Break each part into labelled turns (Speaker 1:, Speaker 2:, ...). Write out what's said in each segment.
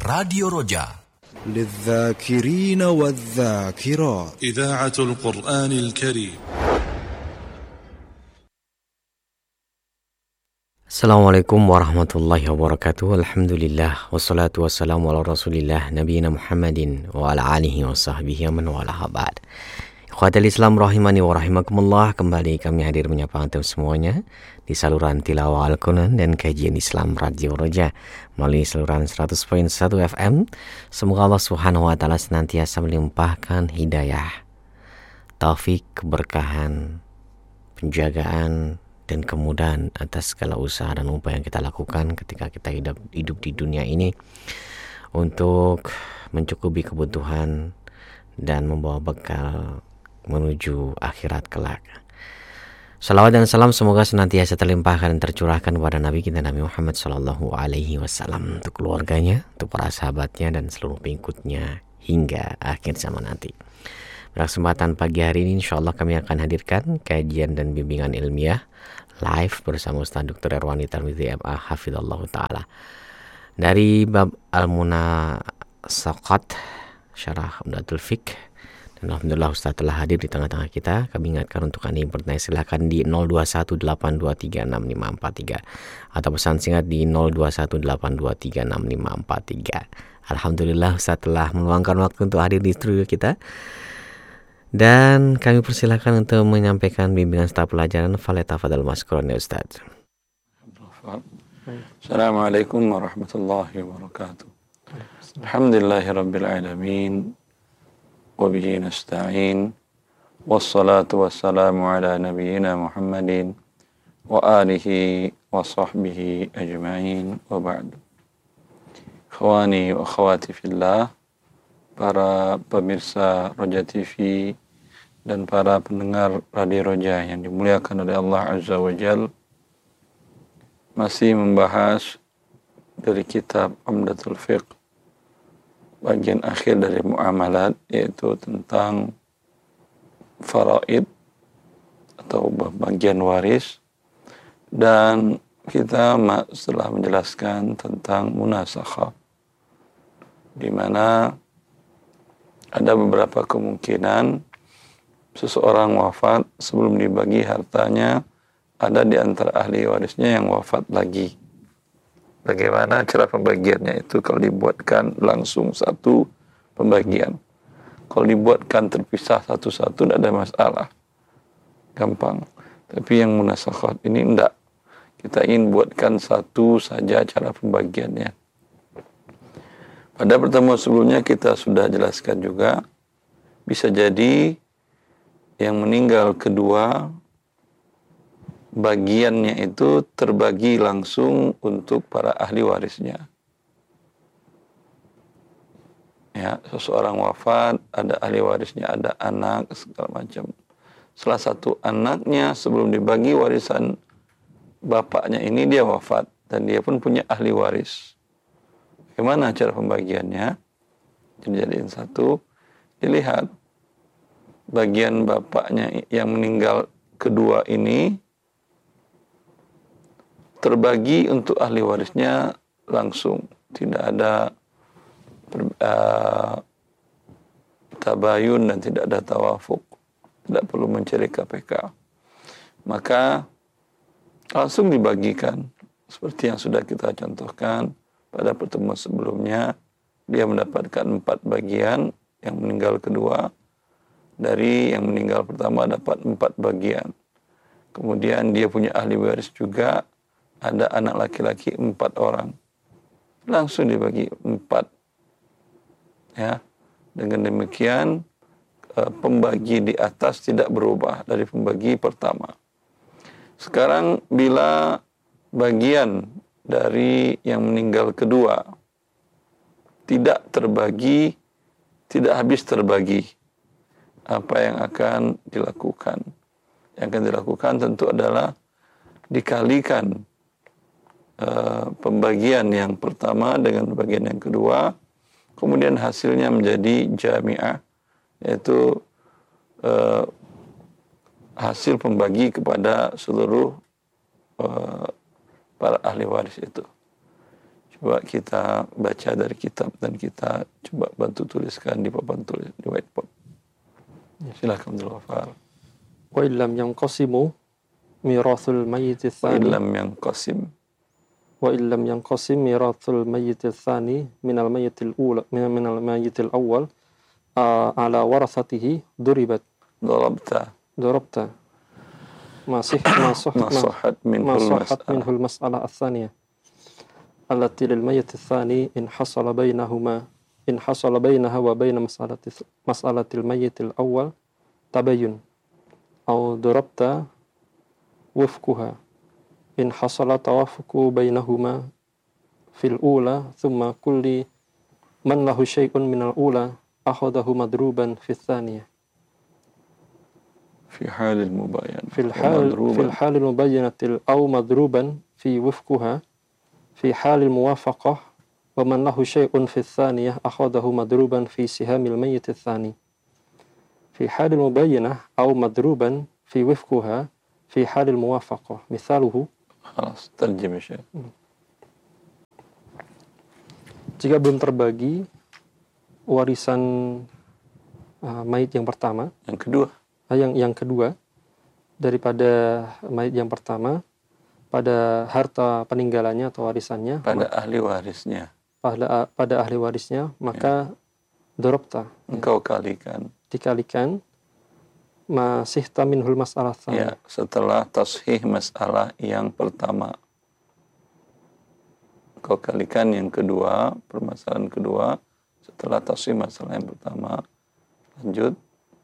Speaker 1: Radio Roja
Speaker 2: للذاكرين والذاكرات
Speaker 3: إذاعة القرآن الكريم.
Speaker 4: Assalamualaikum warahmatullahi wabarakatuh. Alhamdulillah wassalatu wassalamu ala Rasulillah nabiyina Muhammadin wa ala alihi wa sahbihi man wala ba'd. Ikhwatal Islam rahimani wa rahimakumullah, kembali kami hadir menyapa antum semuanya di saluran tilawah Al-Quran dan kajian Islam Radio Roja melalui saluran 100.1 FM. Semoga Allah Subhanahu wa taala senantiasa melimpahkan hidayah, taufik, keberkahan, penjagaan dan kemudahan atas segala usaha dan upaya yang kita lakukan ketika kita hidup di dunia ini untuk mencukupi kebutuhan dan membawa bekal menuju akhirat kelak. Salawat dan salam semoga senantiasa terlimpahkan dan tercurahkan kepada Nabi kita Nabi Muhammad Sallallahu Alaihi Wasallam, untuk keluarganya, untuk para sahabatnya dan seluruh pengikutnya hingga akhir zaman nanti. Pada kesempatan pagi hari ini insya Allah kami akan hadirkan kajian dan bimbingan ilmiah live bersama Ustaz Dr. Erwani Tarmizi MA Hafidhallahu Ta'ala dari bab Al-Munasaqat Syarah Umdatul Fiqh. Dan alhamdulillah Ustaz telah hadir di tengah-tengah kita. Kami ingatkan untuk Anda yang bertanya silakan di 0218236543 atau pesan singkat di 0218236543. Alhamdulillah Ustaz telah meluangkan waktu untuk hadir di studio kita. Dan kami persilakan untuk menyampaikan bimbingan staf pelajaran. Falyatafadhal mashkuran ya Ustaz.
Speaker 5: Assalamualaikum warahmatullahi wabarakatuh. Alhamdulillahirabbil alamin. Wa bihi nasta'in. Wassalatu wassalamu ala nabiyyina Muhammadin wa alihi wa sahbihi ajma'in wa ba'du. Ikhwani wa akhwati fillah, para pemirsa Roja TV dan para pendengar Radio Roja yang dimuliakan oleh Allah Azza wa Jal, masih membahas dari kitab Umdatul Fiqh bagian akhir dari muamalat, yaitu tentang faraid atau bagian waris, dan kita setelah menjelaskan tentang munasakhah, di mana ada beberapa kemungkinan seseorang wafat sebelum dibagi hartanya, ada di antara ahli warisnya yang wafat lagi. Bagaimana cara pembagiannya itu? Kalau dibuatkan langsung satu pembagian, kalau dibuatkan terpisah satu-satu tidak ada masalah, gampang. Tapi yang munasakhat ini enggak, kita ingin buatkan satu saja cara pembagiannya. Pada pertemuan sebelumnya kita sudah jelaskan juga, bisa jadi yang meninggal kedua bagiannya itu terbagi langsung untuk para ahli warisnya. Ya, seseorang wafat, ada ahli warisnya, ada anak, segala macam. Salah satu anaknya sebelum dibagi warisan bapaknya ini dia wafat, dan dia pun punya ahli waris. Bagaimana cara pembagiannya? Dijadiin satu, dilihat bagian bapaknya yang meninggal kedua ini terbagi untuk ahli warisnya langsung, tidak ada tabayun dan tidak ada tawafuk, tidak perlu mencari KPK. Maka langsung dibagikan seperti yang sudah kita contohkan pada pertemuan sebelumnya. Dia mendapatkan 4 bagian, yang meninggal kedua dari yang meninggal pertama dapat 4 bagian. Kemudian dia punya ahli waris juga, ada anak laki-laki 4 orang, langsung dibagi 4. Ya, dengan demikian pembagi di atas tidak berubah dari pembagi pertama. Sekarang bila bagian dari yang meninggal kedua tidak terbagi, tidak habis terbagi, apa yang akan dilakukan? Yang akan dilakukan tentu adalah dikalikan pembagian yang pertama dengan bagian yang kedua, kemudian hasilnya menjadi jami'ah, yaitu hasil pembagi kepada seluruh para ahli waris itu. Coba kita baca dari kitab dan kita coba bantu tuliskan di papan tulis di whiteboard. Silakan Abdul Ghaffar.
Speaker 1: Wa illam yanqasimu mirathul mayyit
Speaker 5: Wa
Speaker 1: tsani
Speaker 5: illam yanqasim.
Speaker 1: wa illam yanqasim mirathul mayyit tsani minal mayyitil ula minal mayyitil awwal ala warathatihi duribat darabta masih
Speaker 5: masahat
Speaker 1: minhul mas'alah ats-tsaniyah allati lil mayyit ats-tsani in hasala bainaha wa baina mas'alatil mayyitil awwal tabayyun aw darabta wufquha in hasala tawafuqu bainahuma fil ula thumma kulli man lahu syai'un minal ula akhadahu madruban fi tsaniyah
Speaker 5: fi halil mubayyan
Speaker 1: في الحال المبينة أو مضروبا في وفقها في حال الموافقة ومن له شيء في الثانية أخذه مضروبا في سهام الميت الثاني في حال المبينة أو مضروبا في وفقها في حال الموافقة مثاله
Speaker 5: خلاص terjem ya.
Speaker 1: Jika belum terbagi warisan mayit yang pertama, yang kedua daripada mayit yang pertama pada harta peninggalannya atau warisannya
Speaker 5: pada ahli warisnya
Speaker 1: maka dorobta
Speaker 5: engkau dikalikan masih taminhul mas'alah ya, setelah tashih masalah yang pertama engkau kalikan yang kedua, permasalahan kedua setelah tashih masalah yang pertama. Lanjut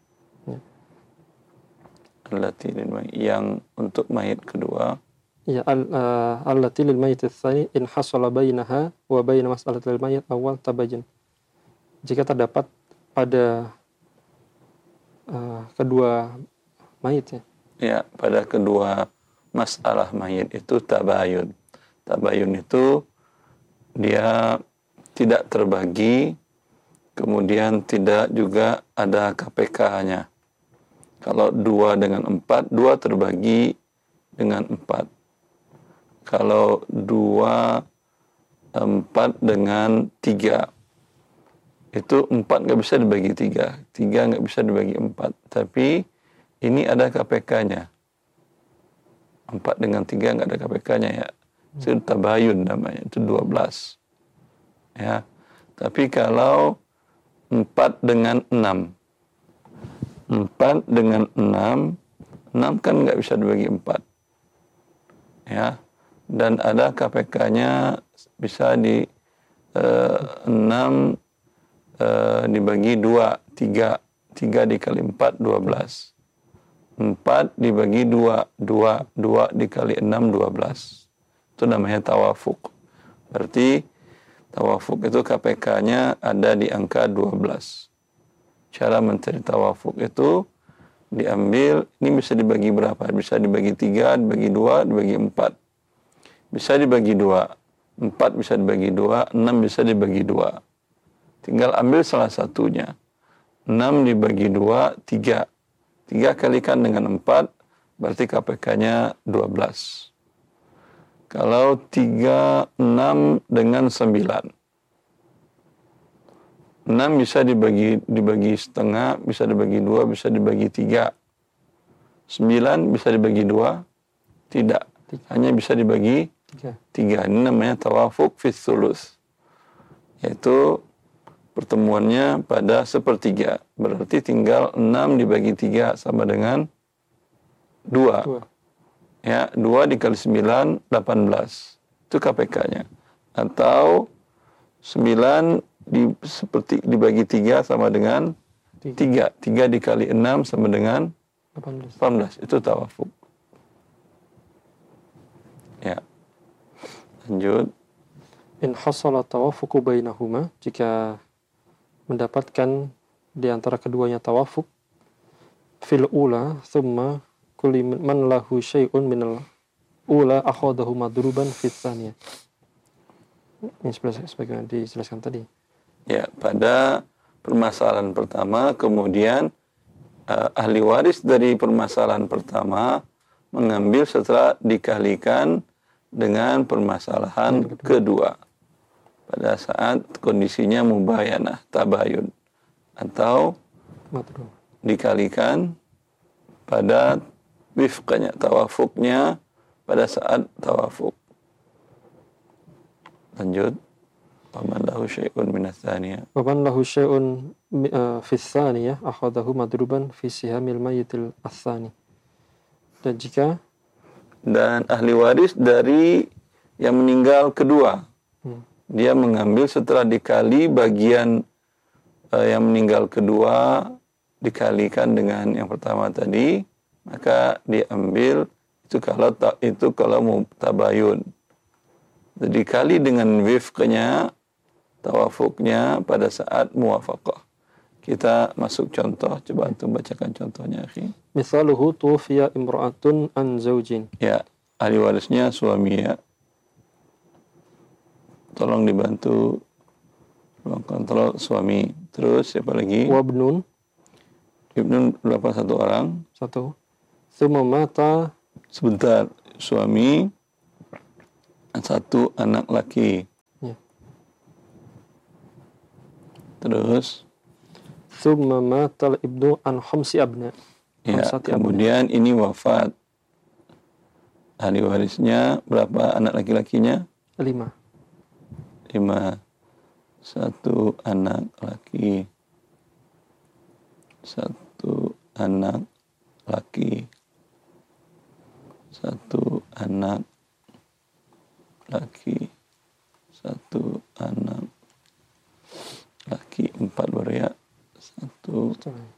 Speaker 5: allati yang untuk mayit kedua
Speaker 1: ya allati lil mayit tsani in hasala bainaha wa baina mas'alatil mayit awal tabayyin. Jika terdapat pada kedua mayit
Speaker 5: ya pada kedua masalah mayit itu tabayun itu dia tidak terbagi, kemudian tidak juga ada KPK-nya. Kalau 2 dengan 4, 2 terbagi dengan 4. Kalau 2, 4 dengan 3, itu 4 nggak bisa dibagi 3, 3 nggak bisa dibagi 4. Tapi ini ada KPK-nya. 4 dengan 3 nggak ada KPK-nya ya. Itu tabayun namanya, itu 12. Ya. Tapi kalau 4 dengan 6, 4 dengan 6 kan nggak bisa dibagi 4. Ya. Dan ada KPK-nya bisa di 6 dibagi 2, 3 dikali 4, 12. 4 dibagi 2 dikali 6, 12. Itu namanya tawafuk. Berarti tawafuk itu KPK-nya ada di angka 12. Cara mencari tawafuk itu diambil, ini bisa dibagi berapa? Bisa dibagi 3, dibagi 2, dibagi 4. Bisa dibagi 2. 4 bisa dibagi 2, 6 bisa dibagi 2. Tinggal ambil salah satunya. 6 dibagi 2, 3. 3 kalikan dengan 4, berarti KPK-nya 12. Kalau 3, 6 dengan 9. 6 bisa dibagi setengah, bisa dibagi 2, bisa dibagi 3. 9 bisa dibagi 2? Tidak. Hanya bisa dibagi 3. Ini namanya tawafuk fi thuluts. Yaitu pertemuannya pada sepertiga. Berarti tinggal 6 dibagi 3 sama dengan 2. Ya, 2 dikali 9, 18. Itu KPK-nya. Atau 9 dibagi 3 sama dengan 3. 3 dikali 6 sama dengan 18. Itu tawafuk. Ya. Lanjut.
Speaker 1: In hasala tawafuqu bainahuma, jika mendapatkan di antara keduanya tawafuk fil ula thumma kulli man lahu syai'un minal ula akhadahu madruban fit tsaniyah. Ini sebagaimana dijelaskan tadi.
Speaker 5: Ya, pada permasalahan pertama, kemudian ahli waris dari permasalahan pertama mengambil setelah dikalikan dengan permasalahan kedua. pada saat kondisinya mubayanah, tabayun, atau
Speaker 1: Madrub.
Speaker 5: dikalikan pada wifqanya, tawafuknya pada saat tawafuk. Lanjut. Waman lahu syai'un minas tsaniyah.
Speaker 1: Waman lahu syai'un fi tsaniyah akhadahu madruban fi sihamil mayyitil atsani. Dan
Speaker 5: ahli waris dari yang meninggal kedua, dia mengambil setelah dikali bagian yang meninggal kedua dikalikan dengan yang pertama tadi, maka diambil itu kalau mau tabayun. Jadi dikali dengan wifqnya, tawafuknya pada saat muwafaqah. Kita masuk contoh, coba antum bacakan contohnya, akhi.
Speaker 1: Misaluhu tufiya imra'atun an zaujin.
Speaker 5: Ya, ahli warisnya suami ya. Tolong dibantu, tolong kontrol suami. Terus siapa lagi?
Speaker 1: Wabnun.
Speaker 5: Ibnun berapa, satu orang?
Speaker 1: Satu. Tsumma mata.
Speaker 5: Sebentar, suami, satu anak laki.
Speaker 1: Ya.
Speaker 5: Terus
Speaker 1: Tsumma matal ibnu an khamsi abna.
Speaker 5: ya, kemudian ini wafat. Ahli warisnya berapa anak laki-lakinya?
Speaker 1: 5.
Speaker 5: 5. Satu anak laki. Satu anak laki. Satu anak laki. Satu anak laki. 4 baru ya. Satu.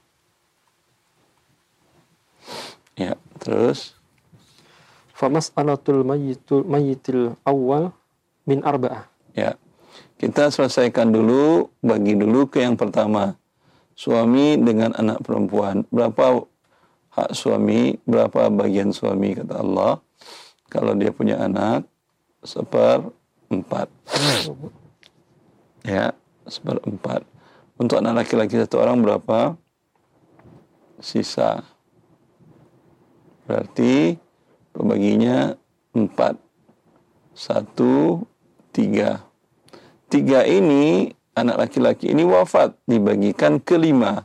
Speaker 5: Ya, terus
Speaker 1: Famas'alatul mayyitil awal min arba'ah.
Speaker 5: ya. Kita selesaikan dulu, bagi dulu ke yang pertama. Suami dengan anak perempuan. Berapa hak suami, berapa bagian suami, kata Allah. Kalau dia punya anak, 1/4. Ya, 1/4. Untuk anak laki-laki satu orang berapa? Sisa. Berarti pembaginya 4. 1, 3. 3 ini, anak laki-laki ini wafat, dibagikan ke 5.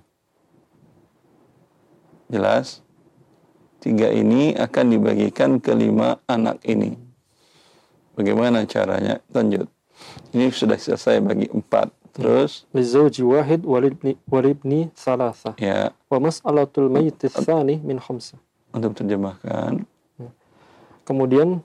Speaker 5: Jelas? 3 ini akan dibagikan ke 5 anak ini. Bagaimana caranya? Lanjut. Ini sudah selesai bagi 4. Terus
Speaker 1: Lizawji wahid walibni salasa.
Speaker 5: ya,
Speaker 1: Wa mas'alatul mayyitis tsani min khamsa.
Speaker 5: untuk terjemahkan
Speaker 1: Kemudian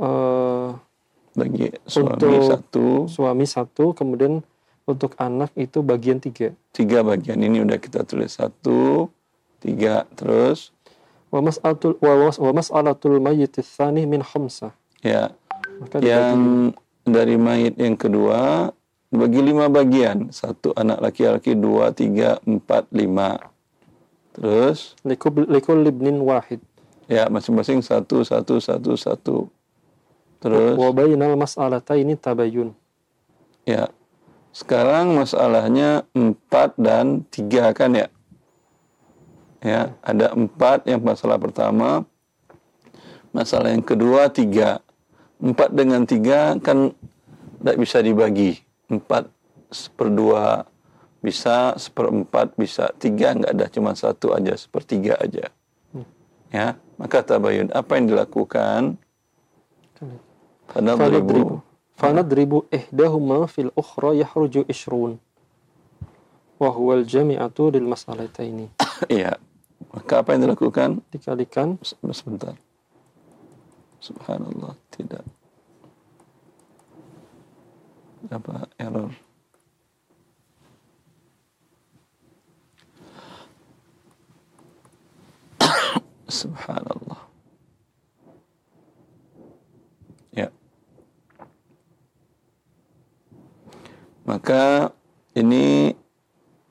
Speaker 5: bagi suami
Speaker 1: untuk
Speaker 5: 1,
Speaker 1: suami 1, kemudian untuk anak itu bagian 3.
Speaker 5: 3 bagian ini udah kita tulis 1, 3, terus
Speaker 1: Wa mas'alatul mayyitis tsani min khamsa.
Speaker 5: ya,
Speaker 1: Maka
Speaker 5: yang dari mayit yang kedua bagi 5 bagian. 1 anak laki-laki, 2, 3, 4, 5. Terus
Speaker 1: likul ibnin wahid.
Speaker 5: ya, masing-masing 1, 1, 1, 1. Terus
Speaker 1: Wa bainal mas'alataini tabayyun.
Speaker 5: ya, sekarang masalahnya 4 dan 3 kan ya. Ya, ada 4 yang masalah pertama. Masalah yang kedua 3. 4 dengan 3 kan tidak bisa dibagi. 4/2 bisa, 1/4 bisa, 3 enggak ada, cuma 1 aja, 1/3 aja. Ya, maka tabayun. Apa yang dilakukan?
Speaker 1: Fanadribu ihdahuma fil ukhra yahruju ishrun. Wa huwa al-jami'atu lil mas'alataini.
Speaker 5: Iya. Maka apa yang dilakukan?
Speaker 1: Dikalikan
Speaker 5: Sebentar. Subhanallah, tidak. Apa error? Subhanallah. Ya. Maka ini